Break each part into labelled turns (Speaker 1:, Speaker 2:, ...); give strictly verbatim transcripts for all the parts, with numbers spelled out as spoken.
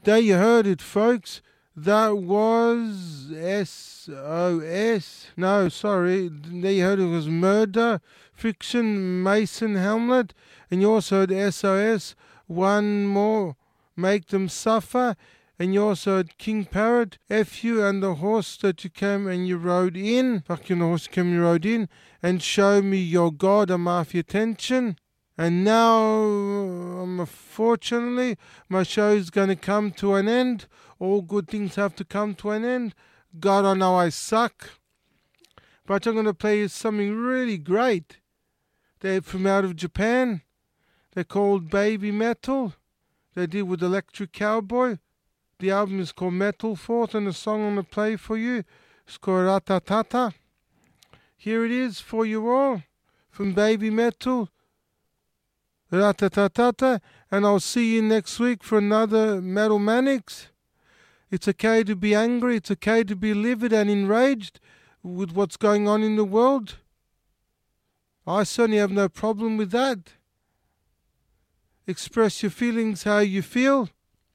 Speaker 1: There you heard it, folks. That was S O S. No, sorry. There you heard it was Murder, Fiction, Mason Hamlet. And you also heard S O S. One more, Make Them Suffer. And you also heard King Parrot, F you and the horse that you came and you rode in. Fuck you and the horse you came and you rode in. And Show Me Your God, I'm after your attention. And now, um, unfortunately, my show is going to come to an end. All good things have to come to an end. God, I know I suck. But I'm going to play you something really great. They're from out of Japan. They're called Baby Metal. They did with Electric Cowboy. The album is called Metal Force, and the song I'm going to play for you is called Ratatata. Here it is for you all from Baby Metal. Ratatata, and I'll see you next week for another Metal Manics. It's okay to be angry, it's okay to be livid and enraged with what's going on in the world. I certainly have no problem with that. Express your feelings how you feel.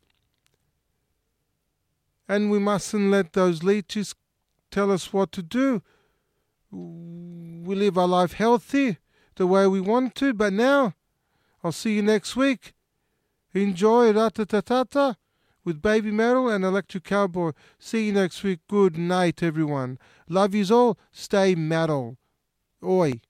Speaker 1: And we mustn't let those leeches tell us what to do. We live our life healthy the way we want to, but now I'll see you next week. Enjoy Ratatatata with Baby Metal and Electric Cowboy. See you next week. Good night, everyone. Love yous all. Stay metal. Oi.